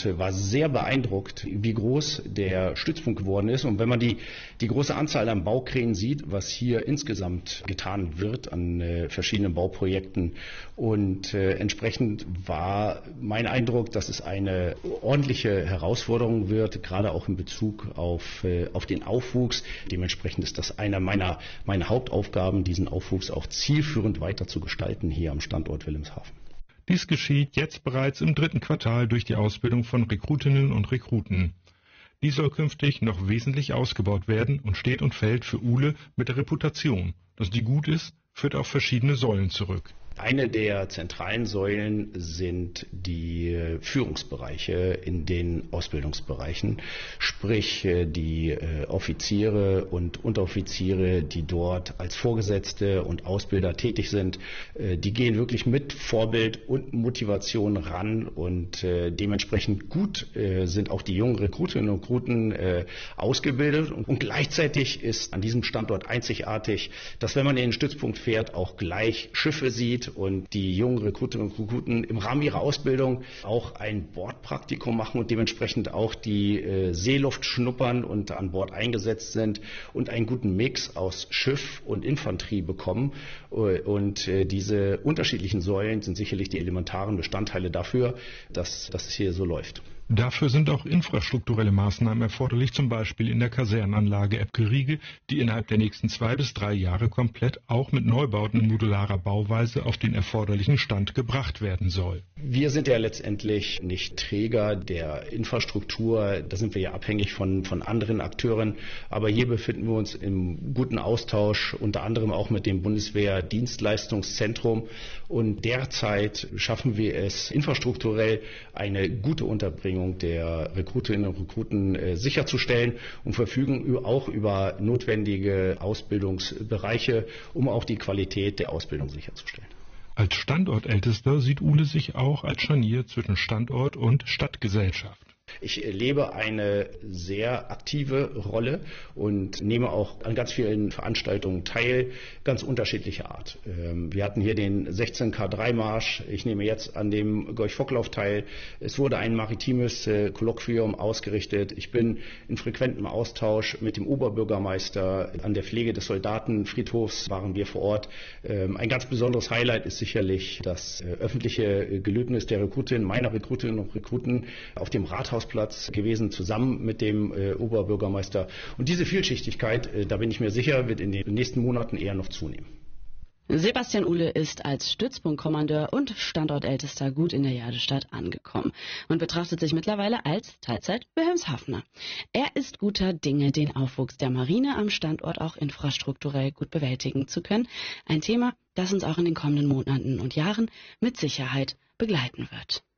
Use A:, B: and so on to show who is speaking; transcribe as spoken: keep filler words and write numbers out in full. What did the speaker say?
A: und war sehr beeindruckt, wie groß der Stützpunkt geworden ist. Und wenn man die, die große Anzahl an Baukränen sieht, was hier insgesamt getan wird an äh, verschiedenen Bauprojekten, und äh, entsprechend war mein Eindruck, dass es eine ordentliche Herausforderung wird, gerade auch in Bezug auf, äh, auf den Aufwuchs. Dementsprechend ist das einer meiner, meiner Hauptaufgaben, diesen Aufwuchs auch zielführend weiter zu gestalten hier am Standort Wilhelmshaven.
B: Dies geschieht jetzt bereits im dritten Quartal durch die Ausbildung von Rekrutinnen und Rekruten. Die soll künftig noch wesentlich ausgebaut werden und steht und fällt für Uhle mit der Reputation. Dass die gut ist, führt auf verschiedene Säulen zurück.
A: Eine der zentralen Säulen sind die Führungsbereiche in den Ausbildungsbereichen, sprich die Offiziere und Unteroffiziere, die dort als Vorgesetzte und Ausbilder tätig sind. Die gehen wirklich mit Vorbild und Motivation ran, und dementsprechend gut sind auch die jungen Rekrutinnen und Rekruten ausgebildet. Und gleichzeitig ist an diesem Standort einzigartig, dass, wenn man in den Stützpunkt fährt, auch gleich Schiffe sieht und die jungen Rekrutinnen und Rekruten im Rahmen ihrer Ausbildung auch ein Bordpraktikum machen und dementsprechend auch die äh, Seeluft schnuppern und an Bord eingesetzt sind und einen guten Mix aus Schiff und Infanterie bekommen. Und äh, diese unterschiedlichen Säulen sind sicherlich die elementaren Bestandteile dafür, dass, dass es hier so läuft.
B: Dafür sind auch infrastrukturelle Maßnahmen erforderlich, zum Beispiel in der Kasernenanlage Ebke-Riege, die innerhalb der nächsten zwei bis drei Jahre komplett auch mit Neubauten in modularer Bauweise auf den erforderlichen Stand gebracht werden soll.
A: Wir sind ja letztendlich nicht Träger der Infrastruktur, da sind wir ja abhängig von, von anderen Akteuren, aber hier befinden wir uns im guten Austausch, unter anderem auch mit dem Bundeswehr-Dienstleistungszentrum, und derzeit schaffen wir es, infrastrukturell eine gute Unterbringung der Rekrutinnen und Rekruten äh, sicherzustellen, und verfügen auch über notwendige Ausbildungsbereiche, um auch die Qualität der Ausbildung sicherzustellen.
B: Als Standortältester sieht Uhle sich auch als Scharnier zwischen Standort und Stadtgesellschaft.
A: Ich lebe eine sehr aktive Rolle und nehme auch an ganz vielen Veranstaltungen teil, ganz unterschiedlicher Art. Wir hatten hier den sechzehn K drei Marsch, ich nehme jetzt an dem Gorch-Fock-Lauf teil. Es wurde ein maritimes Kolloquium ausgerichtet. Ich bin in frequentem Austausch mit dem Oberbürgermeister. An der Pflege des Soldatenfriedhofs waren wir vor Ort. Ein ganz besonderes Highlight ist sicherlich das öffentliche Gelöbnis der Rekrutin, meiner Rekrutinnen und Rekruten auf dem Rathaus Platz gewesen, zusammen mit dem äh, Oberbürgermeister. Und diese Vielschichtigkeit, äh, da bin ich mir sicher, wird in den nächsten Monaten eher noch zunehmen.
C: Sebastian Uhle ist als Stützpunktkommandeur und Standortältester gut in der Jadestadt angekommen und betrachtet sich mittlerweile als Teilzeit-Wilhelmshavener. Er ist guter Dinge, den Aufwuchs der Marine am Standort auch infrastrukturell gut bewältigen zu können. Ein Thema, das uns auch in den kommenden Monaten und Jahren mit Sicherheit begleiten wird.